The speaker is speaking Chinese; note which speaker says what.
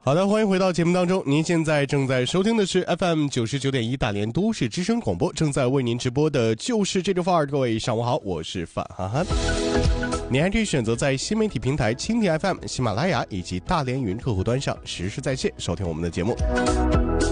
Speaker 1: 好的，欢迎回到节目当中。您现在正在收听的是 FM99.1 大连都市之声广播，正在为您直播的就是这种范儿。各位上午好，我是范涵涵。你还可以选择在新媒体平台蜻蜓 FM、喜马拉雅以及大连云客户端上实时在线收听我们的节目。